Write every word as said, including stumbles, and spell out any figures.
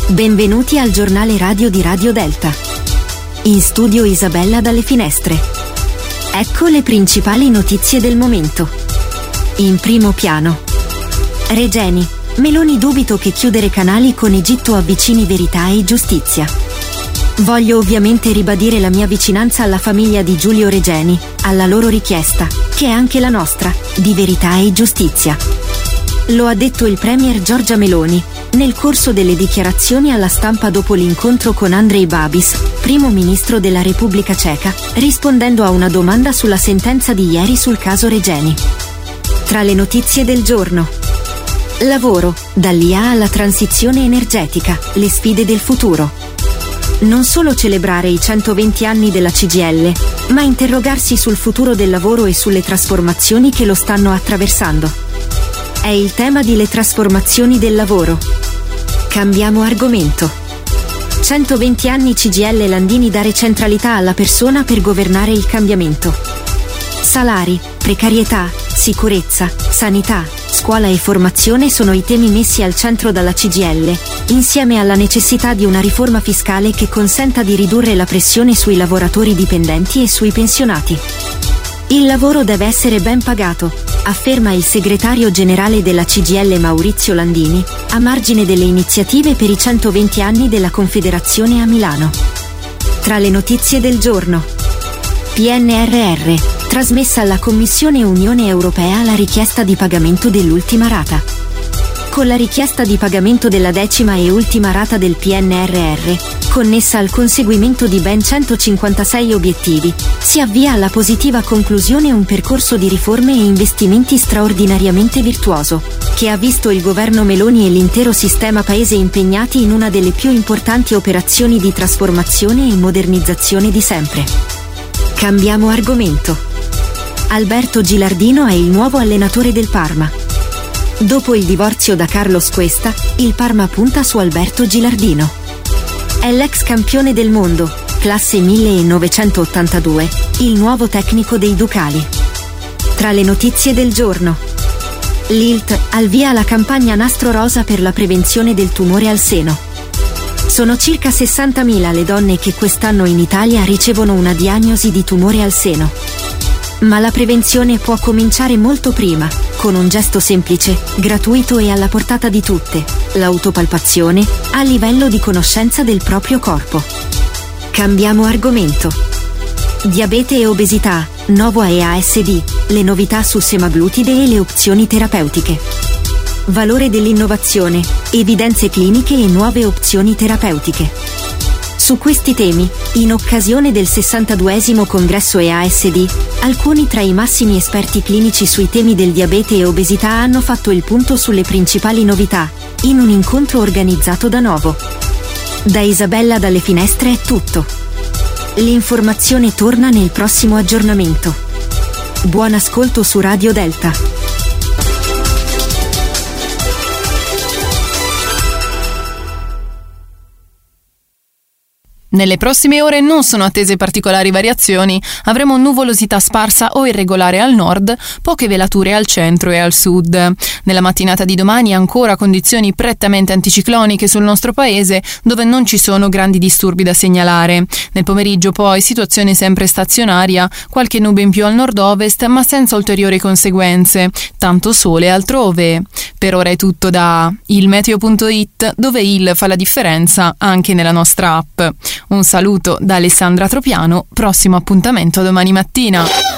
Benvenuti al giornale radio di Radio Delta. In studio Isabella dalle Finestre. Ecco le principali notizie del momento. In primo piano. Regeni. Meloni dubito che chiudere canali con Egitto avvicini verità e giustizia. Voglio ovviamente ribadire la mia vicinanza alla famiglia di Giulio Regeni, alla loro richiesta, che è anche la nostra, di verità e giustizia. Lo ha detto il premier Giorgia Meloni nel corso delle dichiarazioni alla stampa dopo l'incontro con Andrej Babis, primo ministro della Repubblica Ceca, rispondendo a una domanda sulla sentenza di ieri sul caso Regeni. Tra le notizie del giorno. Lavoro, dall'I A alla transizione energetica, le sfide del futuro. Non solo celebrare i centoventi anni della C G I L, ma interrogarsi sul futuro del lavoro e sulle trasformazioni che lo stanno attraversando. È il tema di Le trasformazioni del lavoro. Cambiamo argomento. centoventi anni C G I L Landini, dare centralità alla persona per governare il cambiamento. Salari, precarietà, sicurezza, sanità, scuola e formazione sono i temi messi al centro dalla C G I L, insieme alla necessità di una riforma fiscale che consenta di ridurre la pressione sui lavoratori dipendenti e sui pensionati. Il lavoro deve essere ben pagato, afferma il segretario generale della C G I L Maurizio Landini, a margine delle iniziative per i centoventi anni della Confederazione a Milano. Tra le notizie del giorno. P N R R, trasmessa alla Commissione Unione Europea la richiesta di pagamento dell'ultima rata. Con la richiesta di pagamento della decima e ultima rata del P N R R, connessa al conseguimento di ben centocinquantasei obiettivi, si avvia alla positiva conclusione un percorso di riforme e investimenti straordinariamente virtuoso, che ha visto il governo Meloni e l'intero sistema paese impegnati in una delle più importanti operazioni di trasformazione e modernizzazione di sempre. Cambiamo argomento. Alberto Gilardino è il nuovo allenatore del Parma. Dopo il divorzio da Carlos Cuesta, il Parma punta su Alberto Gilardino. È l'ex campione del mondo, classe millenovecentottantadue, il nuovo tecnico dei Ducali. Tra le notizie del giorno. L'I L T al via la campagna Nastro Rosa per la prevenzione del tumore al seno. Sono circa sessantamila le donne che quest'anno in Italia ricevono una diagnosi di tumore al seno. Ma la prevenzione può cominciare molto prima, con un gesto semplice, gratuito e alla portata di tutte, l'autopalpazione, a livello di conoscenza del proprio corpo. Cambiamo argomento. Diabete e obesità, Novo E A S D, le novità su semaglutide e le opzioni terapeutiche. Valore dell'innovazione, evidenze cliniche e nuove opzioni terapeutiche. Su questi temi, in occasione del sessantaduesimo congresso E A S D, alcuni tra i massimi esperti clinici sui temi del diabete e obesità hanno fatto il punto sulle principali novità, in un incontro organizzato da Novo. Da Isabella dalle Finestre è tutto. L'informazione torna nel prossimo aggiornamento. Buon ascolto su Radio Delta. Nelle prossime ore non sono attese particolari variazioni, avremo nuvolosità sparsa o irregolare al nord, poche velature al centro e al sud. Nella mattinata di domani ancora condizioni prettamente anticicloniche sul nostro paese, dove non ci sono grandi disturbi da segnalare. Nel pomeriggio poi situazione sempre stazionaria, qualche nube in più al nord-ovest ma senza ulteriori conseguenze, tanto sole altrove. Per ora è tutto da il meteo punto it, dove il fa la differenza anche nella nostra app. Un saluto da Alessandra Tropiano, prossimo appuntamento domani mattina.